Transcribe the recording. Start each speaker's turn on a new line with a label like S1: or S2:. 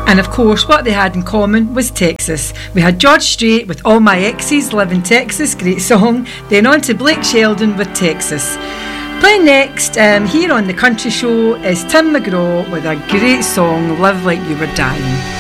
S1: And of course, what they had in common was Texas. We had George Strait with All My Exes Live in Texas, great song. Then on to Blake Shelton with Texas. Playing next here on The Country Show is Tim McGraw with a great song, Live Like You Were Dying.